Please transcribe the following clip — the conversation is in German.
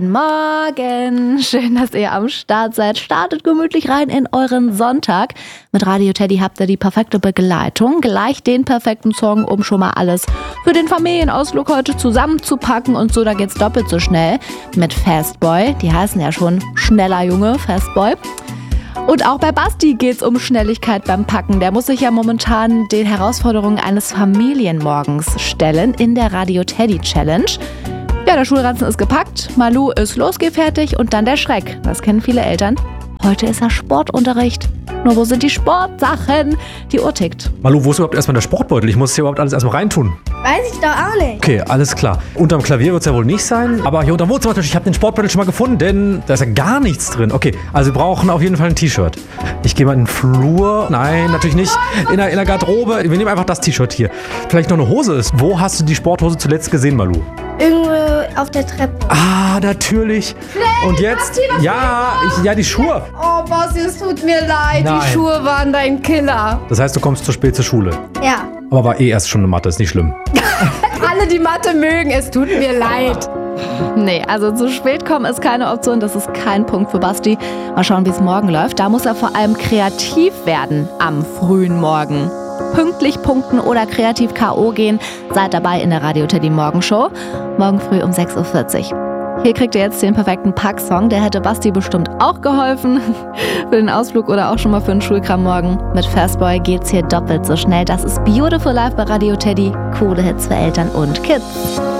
Morgen, schön, dass ihr am Start seid. Startet gemütlich rein in euren Sonntag. Mit Radio Teddy habt ihr die perfekte Begleitung, gleich den perfekten Song, um schon mal alles für den Familienausflug heute zusammenzupacken und so, da geht's doppelt so schnell mit Fastboy. Die heißen ja schon schneller Junge, Fastboy. Und auch bei Basti geht's um Schnelligkeit beim Packen. Der muss sich ja momentan den Herausforderungen eines Familienmorgens stellen in der Radio Teddy Challenge. Ja, der Schulranzen ist gepackt, Malu ist losgefertigt und dann der Schreck. Das kennen viele Eltern. Heute ist ja Sportunterricht. Nur wo sind die Sportsachen? Die Uhr tickt. Malu, wo ist überhaupt erstmal der Sportbeutel? Ich muss hier überhaupt alles erstmal reintun. Weiß ich doch auch nicht. Okay, alles klar. Unterm Klavier wird es ja wohl nicht sein, aber hier unterm Wohnzimmer natürlich. Ich habe den Sportbeutel schon mal gefunden, denn da ist ja gar nichts drin. Okay, also wir brauchen auf jeden Fall ein T-Shirt. Ich gehe mal in den Flur. Nein, natürlich nicht. In der Garderobe. Wir nehmen einfach das T-Shirt hier. Vielleicht noch eine Hose ist. Wo hast du die Sporthose zuletzt gesehen, Malu? Irgendwo auf der Treppe. Ah, natürlich. Und jetzt? Ja, die Schuhe. Oh, Basti, es tut mir leid. Nein. Die Schuhe waren dein Killer. Das heißt, du kommst zu spät zur Schule. Ja. Aber war erst schon eine Mathe, ist nicht schlimm. Alle, die Mathe mögen, es tut mir leid. Nee, also zu spät kommen ist keine Option. Das ist kein Punkt für Basti. Mal schauen, wie es morgen läuft. Da muss er vor allem kreativ werden am frühen Morgen. Pünktlich punkten oder kreativ K.O. gehen. Seid dabei in der Radio Teddy Morgenshow. Morgen früh um 6.40 Uhr. Hier kriegt ihr jetzt den perfekten Packsong. Der hätte Basti bestimmt auch geholfen. Für den Ausflug oder auch schon mal für den Schulkram morgen. Mit Fastboy geht's hier doppelt so schnell. Das ist Beautiful Life bei Radio Teddy. Coole Hits für Eltern und Kids.